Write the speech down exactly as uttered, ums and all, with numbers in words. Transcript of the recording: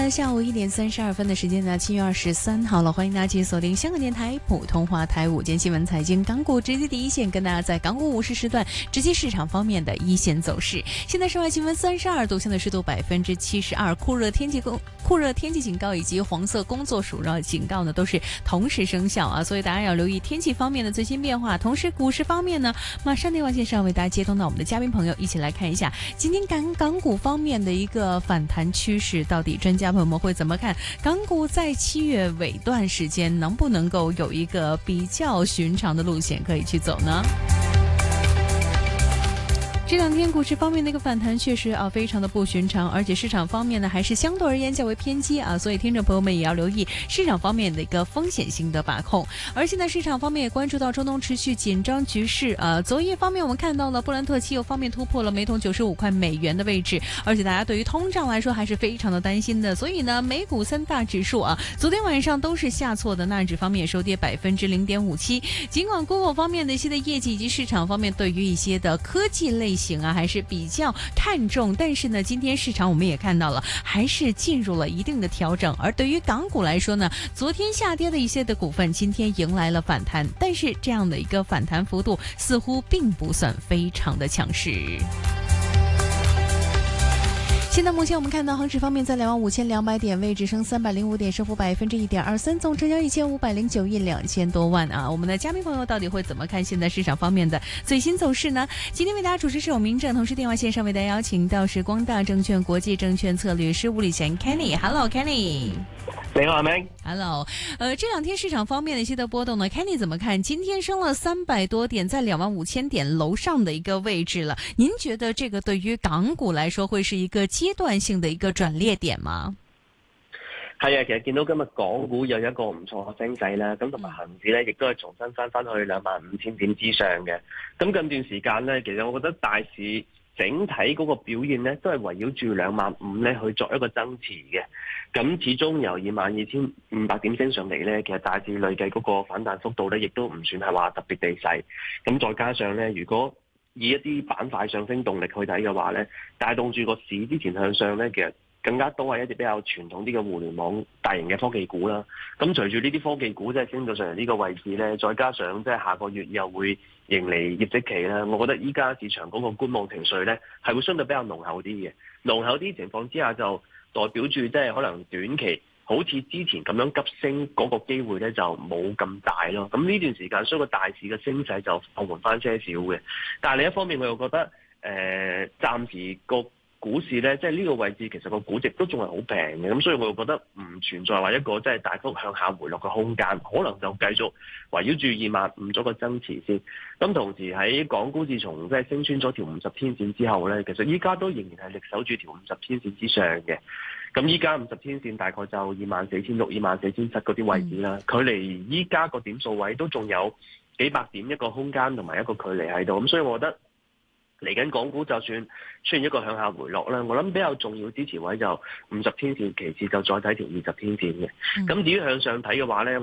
了下午一点三十二分的时间呢，七月二十三号了，欢迎大家继续锁定香港电台普通话台午间新闻财经港股直接第一线，跟大家在港股五市时段直击市场方面的一线走势。现在室外气温三十二度，相对湿度百分之七十二，酷热天气公酷热天气警告以及黄色工作暑热警告呢都是同时生效啊，所以大家要留意天气方面的最新变化。同时股市方面呢，马上电话线上为大家接通到我们的嘉宾朋友，一起来看一下今天港港股方面的一个反弹趋势，到底专家朋友们会怎么看？港股在七月尾段时间能不能够有一个比较寻常的路线可以去走呢？这两天股市方面的一个反弹确实啊非常的不寻常，而且市场方面呢还是相对而言较为偏激啊，所以听众朋友们也要留意市场方面的一个风险性的把控。而现在市场方面也关注到中东持续紧张局势啊，昨夜方面我们看到了布兰特期油方面突破了每桶九十五块美元的位置，而且大家对于通胀来说还是非常的担心的，所以呢美股三大指数啊昨天晚上都是下挫的，纳指方面也收跌百分之零点五七。尽管 Google 方面的一些的业绩以及市场方面对于一些的科技类型啊还是比较看重，但是呢今天市场我们也看到了还是进入了一定的调整。而对于港股来说呢，昨天下跌的一些的股份今天迎来了反弹，但是这样的一个反弹幅度似乎并不算非常的强势。现在目前我们看到恒指方面在两万五千两百点位置，升三百零五点，升幅百分之一点二三，总成交一千五百零九亿两千多万啊！我们的嘉宾朋友到底会怎么看现在市场方面的最新走势呢？今天为大家主持是我明正，同时电话线上为大家邀请到是光大证券国际证券策略师吴礼贤 Kenny。Hello Kenny。 你好，阿明。 Hello， 呃，这两天市场方面的一些的波动呢 ，Kenny 怎么看？今天升了三百多点，在两万五千点楼上的一个位置了。您觉得这个对于港股来說會是一個階段性的一個轉捩點嗎？ 係啊，其實見到今日港股有一個唔錯嘅升勢啦，咁同埋恒指咧亦都係重新翻翻去兩萬五千點之上嘅。咁近段時間咧，其實我覺得大市整體嗰個表現咧，都係圍繞住兩萬五咧去作一個增持嘅。咁始終由二萬二千五百點升上嚟咧，其實大市累計嗰個反彈幅度咧，亦都唔算係話特別地細。咁再加上咧，如果以一啲板塊上升動力去睇嘅話咧，帶動住個市之前向上咧，其實更加多係一啲比較傳統啲嘅互聯網大型嘅科技股啦。咁隨住呢啲科技股即係升到上嚟呢個位置咧，再加上即係下個月又會迎嚟業績期啦，我覺得依家市場嗰個觀望情緒咧係會相對比較濃厚啲嘅。濃厚啲情況之下就代表住即係可能短期好似之前咁樣急升嗰個機會咧就冇咁大咯。咁呢段時間所以個大市嘅升勢就放緩翻些少嘅。但係另一方面我又覺得誒、呃、暫時個股市咧，即係呢個位置其實個估值都仲係好平嘅，咁所以我又覺得唔存在話一個即係大幅向下回落嘅空間，可能就繼續圍繞住二萬五咗個增持先。咁同時喺港股自從即係升穿咗條五十天線之後咧，其實依家都仍然係力守住條五十天線之上嘅。咁依家五十天線大概就二萬四千六、二萬四千七嗰啲位置啦，距離依家個點數位都仲有幾百點一個空間同埋一個距離喺度，咁所以我覺得嚟緊港股就算出現一個向下回落啦，我諗比較重要支持位就五十天線，其次就再睇條二十天線嘅。咁至於向上睇嘅話咧。